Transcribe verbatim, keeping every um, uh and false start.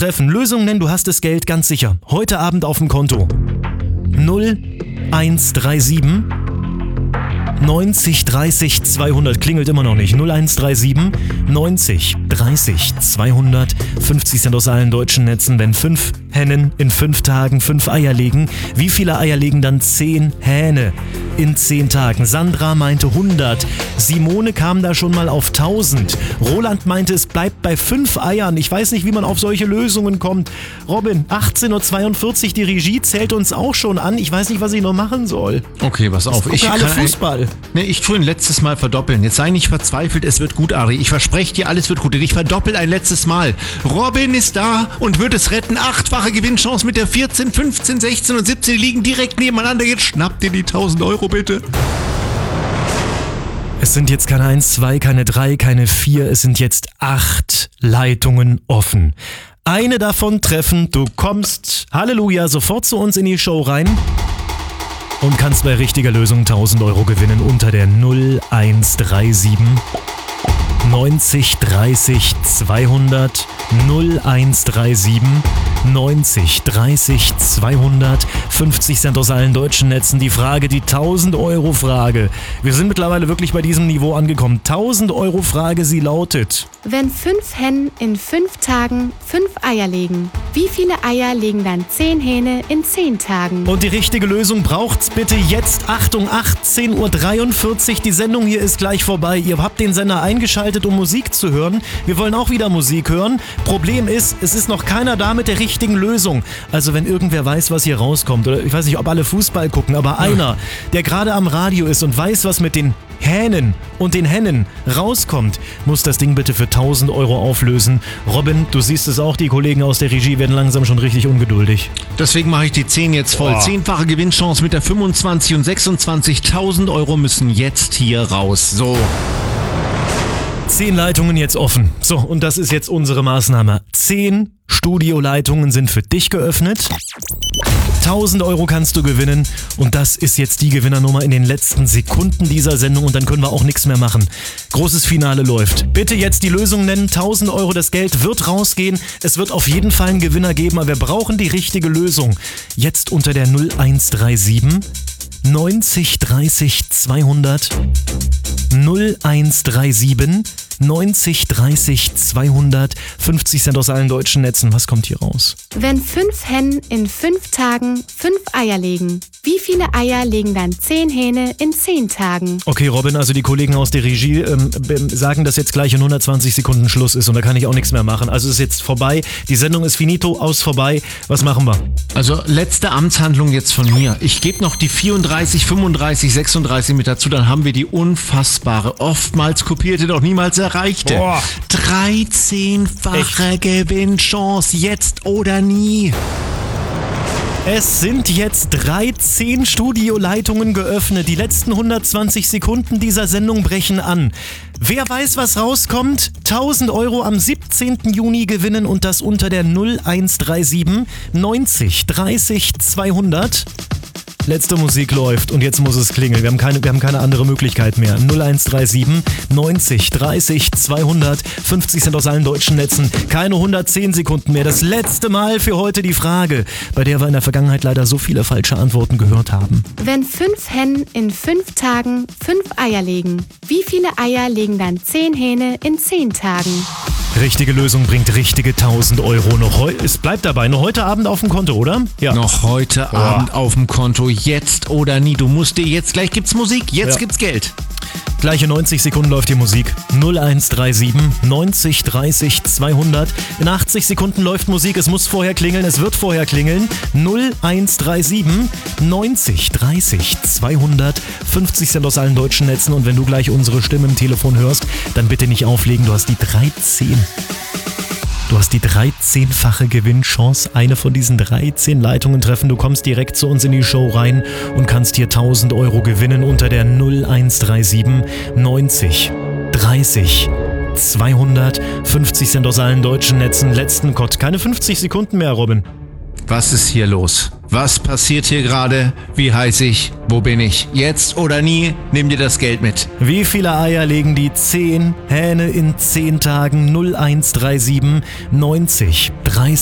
treffen. Lösung nennen, du hast das Geld ganz sicher. Heute Abend auf dem Konto. null eins drei sieben neunzig dreißig zweihundert klingelt immer noch nicht. null eins drei sieben neunzig dreißig zweihundert. fünfzig Cent aus allen deutschen Netzen. Wenn fünf Hennen in fünf Tagen fünf Eier legen, wie viele Eier legen dann zehn Hähne in zehn Tagen? Sandra meinte hundert. Simone kam da schon mal auf tausend. Roland meinte, es bleibt bei fünf Eiern. Ich weiß nicht, wie man auf solche Lösungen kommt. Robin, achtzehn Uhr zweiundvierzig, die Regie zählt uns auch schon an. Ich weiß nicht, was ich noch machen soll. Okay, pass auf. Ich gucke alle Fußball. Nee, ich tue ein letztes Mal verdoppeln. Jetzt sei nicht verzweifelt, es wird gut, Ari. Ich verspreche dir, alles wird gut. Ich verdoppel ein letztes Mal. Robin ist da und wird es retten. Achtfache Gewinnchance mit der vierzehn, fünfzehn, sechzehn und siebzehn. Die liegen direkt nebeneinander. Jetzt schnappt dir die tausend Euro bitte. Es sind jetzt keine eins, zwei, keine drei, keine vier. Es sind jetzt acht Leitungen offen. Eine davon treffen. Du kommst, Halleluja, sofort zu uns in die Show rein. Und kannst bei richtiger Lösung tausend Euro gewinnen unter der null eins drei sieben neunzig dreißig zweihundert. null eins drei sieben neunzig dreißig zweihundert. fünfzig Cent aus allen deutschen Netzen. Die Frage, die tausend Euro Frage. Wir sind mittlerweile wirklich bei diesem Niveau angekommen. tausend Euro Frage, sie lautet: Wenn fünf Hennen in fünf Tagen fünf Eier legen, wie viele Eier legen dann zehn Hähne in zehn Tagen? Und die richtige Lösung braucht's bitte jetzt. Achtung, achtzehn Uhr dreiundvierzig. Die Sendung hier ist gleich vorbei. Ihr habt den Sender eingeschaltet, um Musik zu hören. Wir wollen auch wieder Musik hören. Problem ist, es ist noch keiner da mit der richtigen Lösung. Also wenn irgendwer weiß, was hier rauskommt, oder ich weiß nicht, ob alle Fußball gucken, aber einer, der gerade am Radio ist und weiß, was mit den Hähnen und den Hennen rauskommt, muss das Ding bitte für tausend Euro auflösen. Robin, du siehst es auch, die Kollegen aus der Regie werden langsam schon richtig ungeduldig. Deswegen mache ich die zehn jetzt voll. Zehnfache Gewinnchance mit der fünfundzwanzig und sechsundzwanzig. tausend Euro müssen jetzt hier raus. So. Zehn Leitungen jetzt offen. So, und das ist jetzt unsere Maßnahme. Zehn Studioleitungen sind für dich geöffnet. tausend Euro kannst du gewinnen und das ist jetzt die Gewinnernummer in den letzten Sekunden dieser Sendung und dann können wir auch nichts mehr machen. Großes Finale läuft. Bitte jetzt die Lösung nennen. tausend Euro, das Geld wird rausgehen. Es wird auf jeden Fall einen Gewinner geben, aber wir brauchen die richtige Lösung. Jetzt unter der null eins drei sieben neunzig dreißig zweihundert. null eins drei sieben neunzig dreißig zweihundert. fünfzig Cent aus allen deutschen Netzen. Was kommt hier raus? Wenn fünf Hennen in fünf Tagen fünf Eier legen, wie viele Eier legen dann zehn Hähne in zehn Tagen? Okay, Robin, also die Kollegen aus der Regie ähm, sagen, dass jetzt gleich in hundertzwanzig Sekunden Schluss ist und da kann ich auch nichts mehr machen. Also ist jetzt vorbei. Die Sendung ist finito, aus vorbei. Was machen wir? Also letzte Amtshandlung jetzt von mir. Ich gebe noch die vierunddreißig, fünfunddreißig, sechsunddreißig mit dazu, dann haben wir die unfassbare, oftmals kopierte, doch niemals erreichte. Boah. dreizehnfache Gewinnchance, jetzt oder nie. Es sind jetzt dreizehn Studioleitungen geöffnet. Die letzten hundertzwanzig Sekunden dieser Sendung brechen an. Wer weiß, was rauskommt? tausend Euro am siebzehnten Juni gewinnen und das unter der null eins drei sieben neunzig dreißig zweihundert. Letzte Musik läuft und jetzt muss es klingeln. Wir haben keine, wir haben keine andere Möglichkeit mehr. null eins drei sieben neunzig dreißig zweihundert. fünfzig Cent aus allen deutschen Netzen. Keine hundertzehn Sekunden mehr. Das letzte Mal für heute die Frage, bei der wir in der Vergangenheit leider so viele falsche Antworten gehört haben. Wenn fünf Hennen in fünf Tagen fünf Eier legen, wie viele Eier legen dann zehn Hähne in zehn Tagen? Richtige Lösung bringt richtige tausend Euro. Noch heu- es bleibt dabei. Noch heute Abend auf dem Konto, oder? Ja. Noch heute Oh. Abend auf dem Konto, jetzt oder nie. Du musst dir jetzt, gleich gibt's Musik, jetzt Ja. gibt's Geld. Gleiche neunzig Sekunden läuft die Musik. null eins drei sieben neunzig dreißig zweihundert. In achtzig Sekunden läuft Musik. Es muss vorher klingeln. Es wird vorher klingeln. null eins drei sieben neunzig dreißig zweihundert. fünfzig Cent aus allen deutschen Netzen. Und wenn du gleich unsere Stimme im Telefon hörst, dann bitte nicht auflegen. Du hast die dreizehn. Du hast die dreizehnfache Gewinnchance. Eine von diesen dreizehn Leitungen treffen. Du kommst direkt zu uns in die Show rein und kannst hier tausend Euro gewinnen unter der null eins drei sieben neunzig dreißig zweihundert. fünfzig Cent aus allen deutschen Netzen. Letzten Code. Keine fünfzig Sekunden mehr, Robin. Was ist hier los? Was passiert hier gerade? Wie heiß ich? Wo bin ich? Jetzt oder nie? Nimm dir das Geld mit. Wie viele Eier legen die zehn Hähne in zehn Tagen? null eins drei sieben neunzig dreißig